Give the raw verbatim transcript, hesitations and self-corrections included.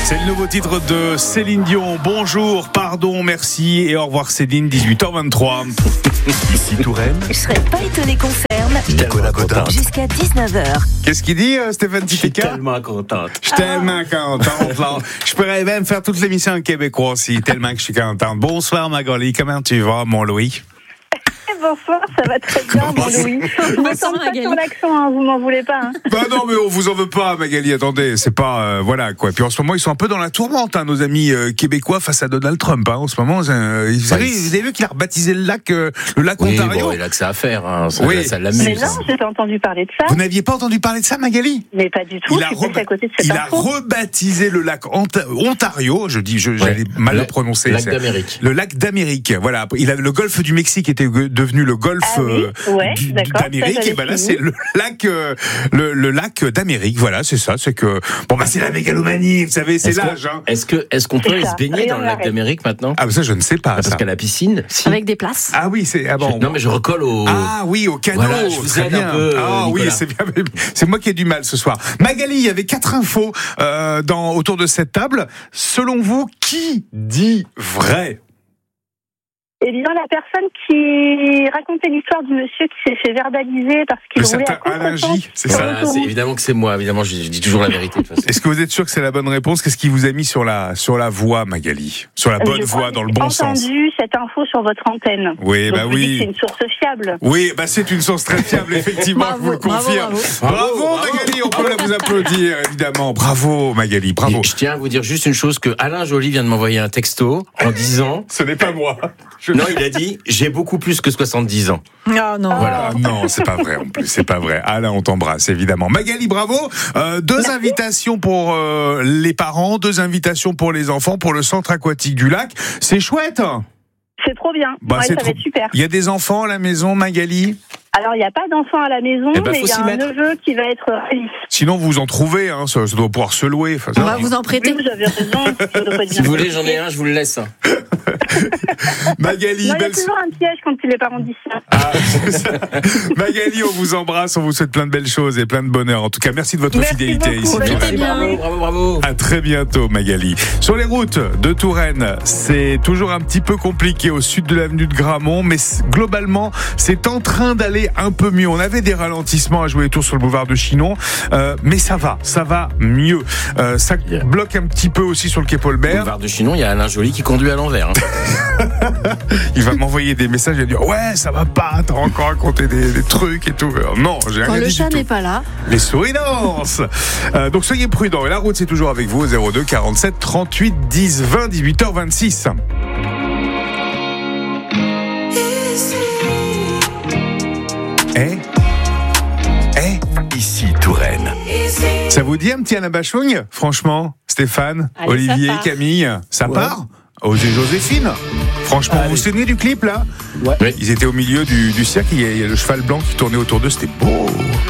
C'est le nouveau titre de Céline Dion. Bonjour, pardon, merci et au revoir Céline, dix-huit heures vingt-trois. Ici Touraine. Je serais pas étonné qu'on ferme. Nicolas Godin. Jusqu'à dix-neuf heures. Qu'est-ce qu'il dit, euh, Stéphane Je suis Tifika? tellement contente. Je suis tellement contente. là. Je pourrais même faire toute l'émission en québécois aussi, tellement que je suis contente. Bonsoir Magali, comment tu vas, mon Louis? Bonsoir, ça va très bien, mon Louis. Je me sens pas sur l'accent, hein, vous m'en voulez pas. Hein. Bah non, mais on vous en veut pas, Magali. Attendez, c'est pas euh, voilà quoi. Puis en ce moment, ils sont un peu dans la tourmente, hein, nos amis euh, québécois face à Donald Trump. Hein, en ce moment, euh, vous, Bah, avez, il... vous avez vu qu'il a rebaptisé le lac, euh, le lac oui, Ontario. bon, il a que ça à faire. Hein. Ça, Oui. ça l'amuse. Mais non, j'ai pas entendu parler de ça. Vous n'aviez pas entendu parler de ça, Magali? Mais pas du tout. Il a, je suis re... à côté de cette il info. a rebaptisé le lac Onta... Ontario. Je dis, je, ouais. j'allais mal le le prononcer. Lac d'Amérique. Le lac d'Amérique. Voilà. Il a le golfe du Mexique était devenu le golfe Ah oui, ouais, du, d'accord, d'Amérique. ça, Et ben là, fini. c'est le lac, euh, le, le lac d'Amérique. Voilà, c'est ça. C'est que bon bah c'est la mégalomanie. Vous savez, c'est Est-ce l'âge. qu'on, hein. est-ce que est-ce qu'on peut C'est aller ça. se baigner Rien dans le lac n'arrête. d'Amérique maintenant? Ah, ça, je ne sais pas. Parce ça. qu'à la piscine, si. Avec des places. Ah oui, c'est ah bon. Je- non mais je recolle au. Ah oui, au canot. Voilà, je vous Très aide bien. un peu, ah oui, Nicolas. c'est bien. C'est moi qui ai du mal ce soir. Magali, il y avait quatre infos euh, dans autour de cette table. Selon vous, qui dit vrai? Eh bien, la personne qui racontait l'histoire du monsieur qui s'est fait verbaliser parce qu'il Le roulait à certain Alain contre-temps. J, c'est sur ça. Voilà, c'est l'autoroute. évidemment que c'est moi. Évidemment, je, je dis toujours la vérité de toute façon. Est-ce que vous êtes sûr que c'est la bonne réponse? Qu'est-ce qui vous a mis sur la sur la voie, Magali? Sur la bonne Je crois voie, que dans le j'ai bon sens. entendu cette info sur votre antenne. Oui, Donc, bah je vous dis que oui. c'est une source fiable. Oui, bah c'est une source très fiable, effectivement, je vous le Bravo, confirme. bravo, Bravo, bravo. Magali, on peut la vous applaudir, évidemment. Bravo, Magali, bravo. Et je tiens à vous dire juste une chose, que Alain Joly vient de m'envoyer un texto en disant. Ce n'est pas moi. Je- Non, il a dit j'ai beaucoup plus que soixante-dix ans. Ah non. Voilà. Ah non, c'est pas vrai en plus, c'est pas vrai. Alain, on t'embrasse évidemment. Magali, bravo. Euh, deux invitations pour euh, les parents, deux invitations pour les enfants, pour le centre aquatique du lac. C'est chouette. C'est trop bien. Bah, ouais, c'est ça trop- va être super. Il y a des enfants à la maison, Magali. Alors, il n'y a pas d'enfant à la maison, Eh ben, mais faut il y a s'y un mettre. neveu qui va être ravi. Sinon, vous en trouvez, hein, ça, ça doit pouvoir se louer. Enfin, ça- On va vous en prêter. Oui, vous avez raison. ça doit pas être Si bien vous voulez, j'en ai compliqué. un, je vous le laisse. Magali, Non, il y a belle... toujours un piège quand il est parents d'ici. Ah, c'est ça. Magali, on vous embrasse, on vous souhaite plein de belles choses et plein de bonheur. En tout cas, merci de votre Merci fidélité beaucoup. ici. Merci Touraine. bien. Bravo, bravo, bravo. À très bientôt, Magali. Sur les routes de Touraine, c'est toujours un petit peu compliqué au sud de l'avenue de Gramont, mais c- globalement, c'est en train d'aller un peu mieux. On avait des ralentissements à jouer les tours sur le boulevard de Chinon, euh, mais ça va, ça va mieux. Euh, ça Yeah. bloque un petit peu aussi sur le quai Paul-Bert. Boulevard de Chinon, il y a Alain Joly qui conduit à l'envers. hein. Il va m'envoyer des messages et dire ouais, ça va pas, t'as encore raconté des, des trucs et tout. Euh, Non, j'ai Quand rien le dit chat du tout. n'est pas là. Les souris dansent. Euh, donc soyez prudents. Et la route, c'est toujours avec vous au zéro deux quarante-sept trente-huit dix vingt, dix-huit heures vingt-six. Eh Eh Ici Touraine. Ça vous dit un petit Alain Bachung? Franchement, Stéphane, Allez, Olivier, ça part. Camille, ça Ouais. part? Oh, j'ai Joséphine. Franchement, vous vous souvenez du clip là? Ouais. Ils étaient au milieu du, du cirque, il y, a, il y a le cheval blanc qui tournait autour d'eux, c'était beau.